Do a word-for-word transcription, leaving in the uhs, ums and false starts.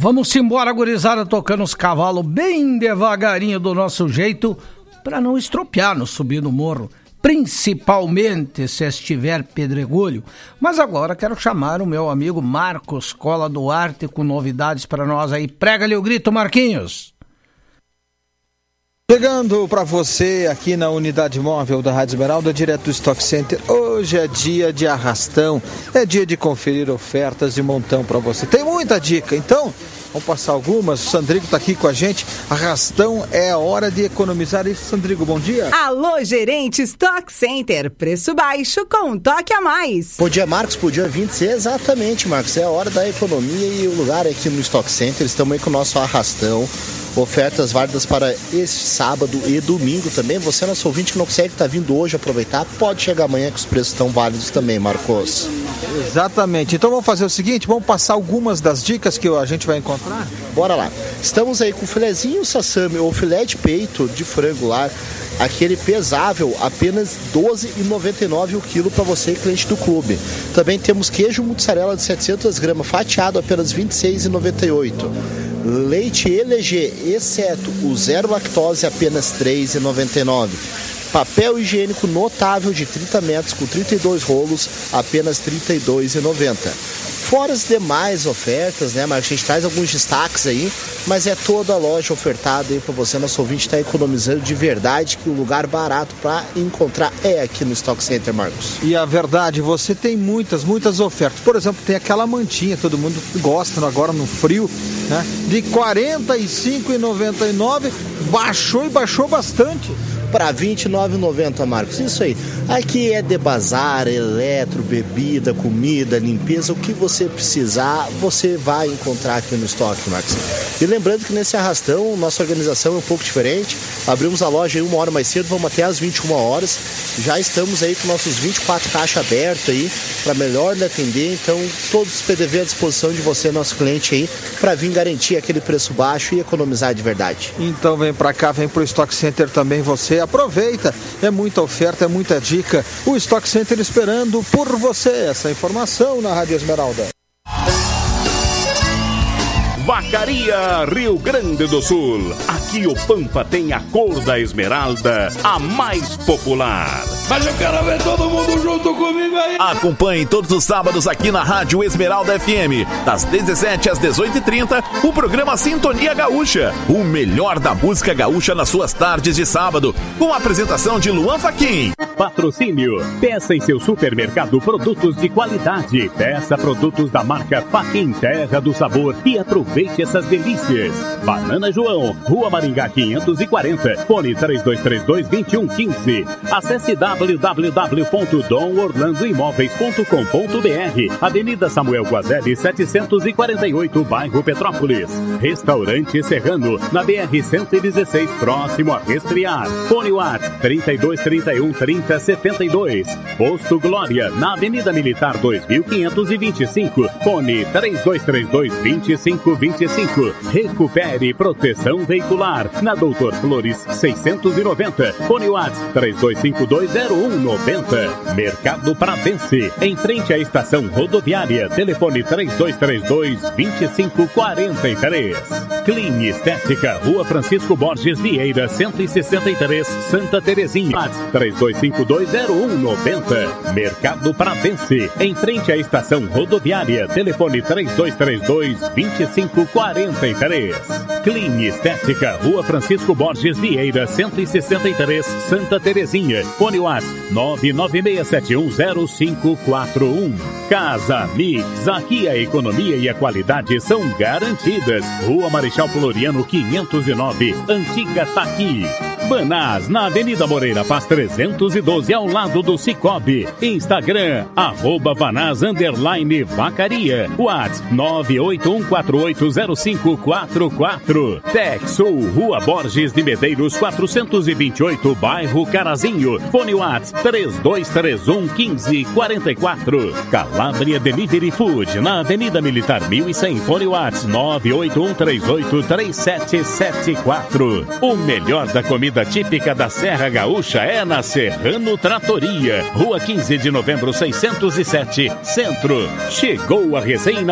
Vamos embora, gurizada, tocando os cavalos bem devagarinho do nosso jeito, para não estropiar no subir no morro, principalmente se estiver pedregulho. Mas agora quero chamar o meu amigo Marcos Cola Duarte com novidades para nós aí. Prega-lhe o grito, Marquinhos. Chegando para você aqui na unidade móvel da Rádio Esmeralda, direto do Stock Center. Hoje é dia de arrastão, é dia de conferir ofertas de montão para você. Tem muita dica, então vamos passar algumas. O Sandrigo está aqui com a gente. Arrastão é a hora de economizar. Isso, Sandrigo, bom dia. Alô, gerente Stock Center. Preço baixo com um toque a mais. Bom dia, Marcos. Bom dia, vinte. Exatamente, Marcos. É a hora da economia e o lugar aqui no Stock Center. Estamos aí com o nosso arrastão. Ofertas válidas para este sábado e domingo também. Você, nosso ouvinte, que não consegue estar vindo hoje aproveitar, pode chegar amanhã que os preços estão válidos também, Marcos. Exatamente. Então vamos fazer o seguinte, vamos passar algumas das dicas que a gente vai encontrar? Bora lá. Estamos aí com o filezinho sassami ou filé de peito de frango lá, aquele pesável, apenas doze reais e noventa e nove centavos o quilo para você, cliente do clube. Também temos queijo mussarela de setecentas gramas fatiado, apenas vinte e seis reais e noventa e oito centavos. Leite L G, exceto o zero lactose, apenas três reais e noventa e nove centavos. Papel higiênico notável de trinta metros com trinta e dois rolos, apenas trinta e dois reais e noventa centavos. Fora as demais ofertas, né, Marcos? A gente traz alguns destaques aí, mas é toda a loja ofertada aí para você, nosso ouvinte, está economizando de verdade, que o lugar barato para encontrar é aqui no Stock Center, Marcos. E a verdade, você tem muitas, muitas ofertas. Por exemplo, tem aquela mantinha, todo mundo gosta agora no frio, né? De quarenta e cinco reais e noventa e nove centavos, baixou e baixou bastante. Para vinte e nove reais e noventa centavos, Marcos. Isso aí. Aqui é de bazar, eletro, bebida, comida, limpeza, o que você precisar, você vai encontrar aqui no estoque, Marcos. E lembrando que nesse arrastão, nossa organização é um pouco diferente. Abrimos a loja aí uma hora mais cedo, vamos até às vinte e uma horas. Já estamos aí com nossos vinte e quatro caixas abertos aí, para melhor lhe atender. Então, todos os P D V à disposição de você, nosso cliente aí, para vir garantir aquele preço baixo e economizar de verdade. Então vem para cá, vem pro Stock Center também você. Aproveita, é muita oferta, é muita dica. O Stock Center esperando por você. Essa informação na Rádio Esmeralda. Vacaria Rio Grande do Sul. Aqui o Pampa tem a cor da esmeralda, a mais popular. Mas eu quero ver todo mundo junto comigo aí. Acompanhe todos os sábados aqui na Rádio Esmeralda F M, das dezessete às dezoito e trinta, o programa Sintonia Gaúcha. O melhor da música gaúcha nas suas tardes de sábado, com a apresentação de Luan Fachin. Patrocínio. Peça em seu supermercado produtos de qualidade. Peça produtos da marca Fachin, Terra do Sabor, e aproveite essas delícias. Banana João, Rua Maringá quinhentos e quarenta, fone três dois três dois, dois um um cinco. Acesse w w w ponto dom orlando imóveis ponto com ponto b r. Avenida Samuel Guazelli setecentos e quarenta e oito, bairro Petrópolis. Restaurante Serrano, na B R cento e dezesseis, próximo a Resfriar. Fone WhatsApp trinta e dois, trinta e um, trinta, setenta e dois. Posto Glória, na Avenida Militar dois mil quinhentos e vinte e cinco, fone três dois três dois, dois cinco dois cinco. Recupere proteção veicular, na Doutor Flores seiscentos e noventa, fone WhatsApp três dois cinco dois, zero um nove zero. Mercado Pratense, em frente à estação rodoviária, telefone três dois três dois, dois cinco quatro três. Clean Estética, Rua Francisco Borges Vieira cento e sessenta e três, Santa Terezinha, WhatsApp três dois cinco dois, zero um nove zero. Mercado Pratense, em frente à estação rodoviária, telefone três dois três dois, dois cinco quatro três. Clean Estética, Rua Francisco Borges Vieira cento e sessenta e três, Santa Terezinha, fone WhatsApp nove nove seis sete um zero cinco quatro um. Casa Mix, aqui a economia e a qualidade são garantidas. Rua Marechal Floriano quinhentos e nove, Antiga Taqui. Banás, na Avenida Moreira Paz trezentos e doze, ao lado do Cicobi. Instagram, arroba Vanaz, underline Vacaria. WhatsApp nove oito um quatro oito zero cinco quatro quatro. Texul, Rua Borges de Medeiros quatrocentos e vinte e oito, bairro Carazinho. Fone WhatsApp três dois três um, um cinco quatro quatro. Calabria Delivery Food, na Avenida Militar mil e cem. Fone WhatsApp nove oito um três oito três sete sete quatro. O melhor da comida típica da Serra Gaúcha é na Serrano Tratoria, Rua quinze de novembro seiscentos e sete, Centro. Chegou a resenha